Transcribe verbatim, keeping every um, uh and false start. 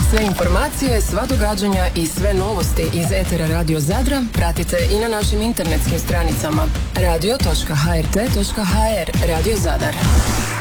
Sve informacije, sva događanja i sve novosti iz etera Radio Zadra pratite i na našim internetskim stranicama radio točka h r t točka h r. Radio Zadar.